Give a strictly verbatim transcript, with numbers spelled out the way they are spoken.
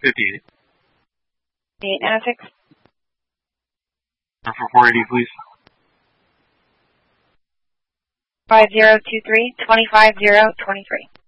fifty-eight. eight nine six. For four eighty, please. five zero two three, two five zero two three.